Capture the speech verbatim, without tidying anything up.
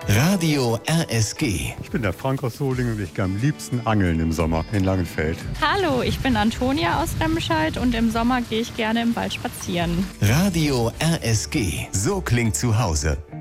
Radio R S G. Ich bin der Frank aus Solingen und ich gehe am liebsten angeln im Sommer in Langenfeld. Hallo, ich bin Antonia aus Remscheid und im Sommer gehe ich gerne im Wald spazieren. Radio R S G. So klingt zu Hause.